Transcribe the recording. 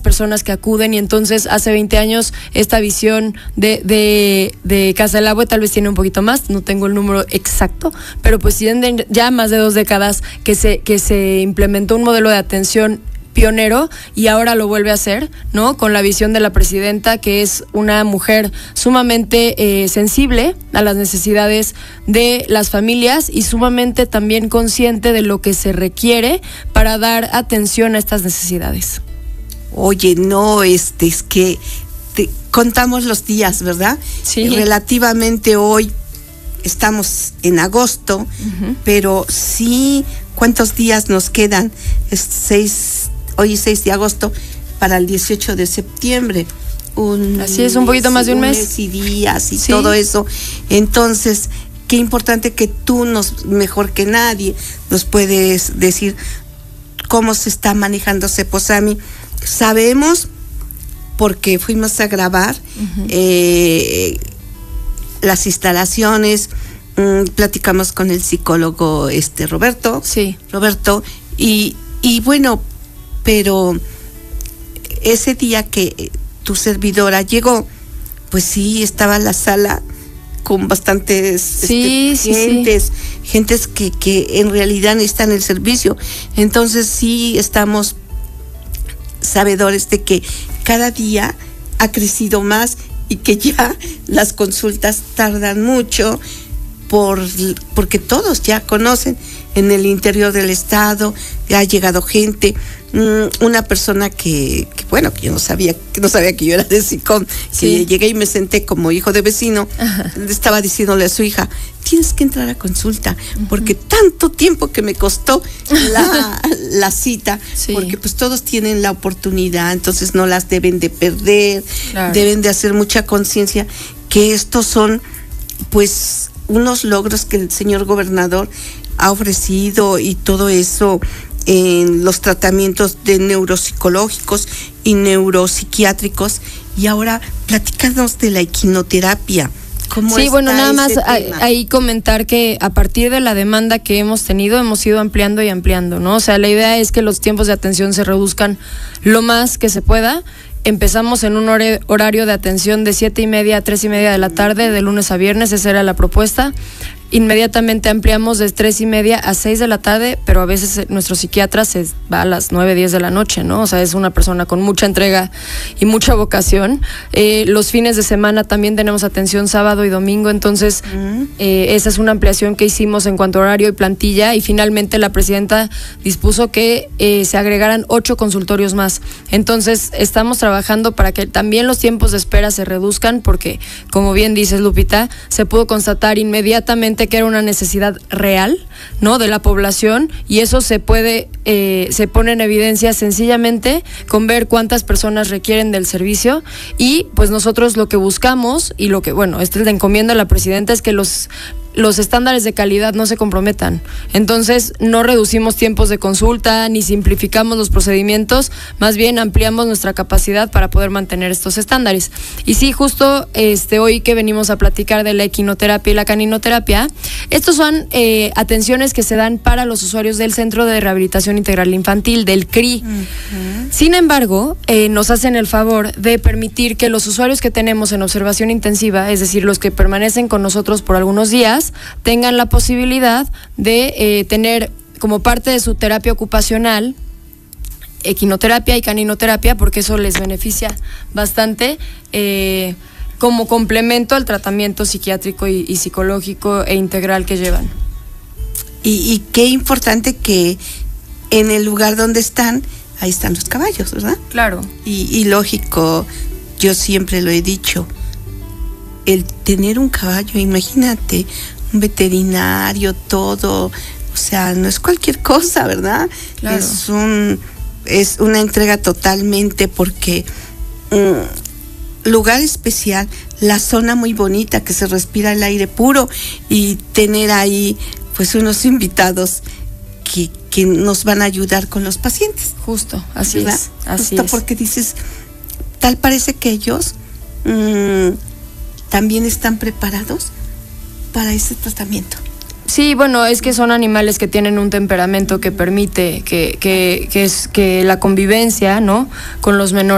personas que acuden, y entonces hace 20 años esta visión de Casa del Agua tal vez tiene un poquito más, no tengo el número exacto, pero pues tienen ya más de 2 décadas que se implementó un modelo de atención pionero, y ahora lo vuelve a hacer, ¿no? Con la visión de la presidenta, que es una mujer sumamente sensible a las necesidades de las familias y sumamente también consciente de lo que se requiere para dar atención a estas necesidades. Oye, no, es que contamos los días, ¿verdad? Sí. Relativamente hoy estamos en agosto, pero sí, ¿cuántos días nos quedan? Hoy es 6 de agosto para el 18 de septiembre. Así es, un poquito más de un mes. Y días y todo eso. Entonces, qué importante que tú mejor que nadie, nos puedes decir cómo se está manejando Ceposami. Sabemos, porque fuimos a grabar las instalaciones, platicamos con el psicólogo Roberto. Sí. Roberto, y bueno, pero ese día que tu servidora llegó, pues sí, estaba la sala con bastantes gentes que en realidad necesitan el servicio. Entonces sí estamos sabedores de que cada día ha crecido más y que ya las consultas tardan mucho porque todos ya conocen en el interior del estado, ya ha llegado gente. Una persona que yo no sabía que yo era de SICOM, que llegué y me senté como hijo de vecino. Estaba diciéndole a su hija, tienes que entrar a consulta, porque tanto tiempo que me costó la cita, porque pues todos tienen la oportunidad, entonces no las deben de perder, deben de hacer mucha conciencia que estos son pues unos logros que el señor gobernador ha ofrecido, y todo eso en los tratamientos de neuropsicológicos y neuropsiquiátricos. Y ahora platícanos de la equinoterapia. Sí, bueno, nada más ahí comentar que a partir de la demanda que hemos tenido, hemos ido ampliando y ampliando, ¿no? O sea, la idea es que los tiempos de atención se reduzcan lo más que se pueda. Empezamos en un horario de atención de 7:30 a 3:30 de la tarde, de lunes a viernes, esa era la propuesta. Inmediatamente ampliamos de 3:30 a 6 de la tarde, pero a veces nuestro psiquiatra se va a las 9, 10 de la noche, ¿no? O sea, es una persona con mucha entrega y mucha vocación. Los fines de semana también tenemos atención sábado y domingo, entonces esa es una ampliación que hicimos en cuanto a horario y plantilla, y finalmente la presidenta dispuso que se agregaran 8 consultorios más. Entonces estamos trabajando para que también los tiempos de espera se reduzcan, porque, como bien dices, Lupita, se pudo constatar inmediatamente que era una necesidad real, ¿no?, de la población, y eso se pone en evidencia sencillamente con ver cuántas personas requieren del servicio. Y pues nosotros lo que buscamos, y lo que, bueno, la encomienda de la presidenta, es que los estándares de calidad no se comprometan. Entonces no reducimos tiempos de consulta ni simplificamos los procedimientos, más bien ampliamos nuestra capacidad para poder mantener estos estándares. Y sí, justo hoy que venimos a platicar de la equinoterapia y la caninoterapia, estos son atenciones que se dan para los usuarios del Centro de Rehabilitación Integral Infantil, del CRI. Sin embargo, nos hacen el favor de permitir que los usuarios que tenemos en observación intensiva, es decir, los que permanecen con nosotros por algunos días, tengan la posibilidad de tener como parte de su terapia ocupacional equinoterapia y caninoterapia, porque eso les beneficia bastante como complemento al tratamiento psiquiátrico y psicológico e integral que llevan. Y qué importante que en el lugar donde están, ahí están los caballos, ¿verdad? Claro. Y lógico, yo siempre lo he dicho, el tener un caballo, imagínate, un veterinario, todo, o sea, no es cualquier cosa, ¿verdad? Claro. Es una entrega totalmente, porque lugar especial, la zona muy bonita, que se respira el aire puro, y tener ahí pues unos invitados que nos van a ayudar con los pacientes. Justo, así ¿verdad? Es. Así Justo es. Porque dices, tal parece que ellos también están preparados para ese tratamiento. Sí, bueno, es que son animales que tienen un temperamento que permite que la convivencia, ¿no?, con los menores